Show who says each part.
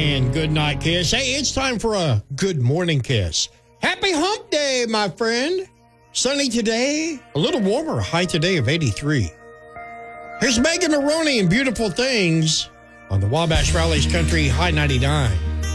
Speaker 1: And good night kiss. Hey, it's time for a good morning kiss. Happy hump day, my friend. Sunny today, a little warmer, high today of 83. Here's Megan Maroney and Beautiful Things on the Wabash Rallies Country High 99.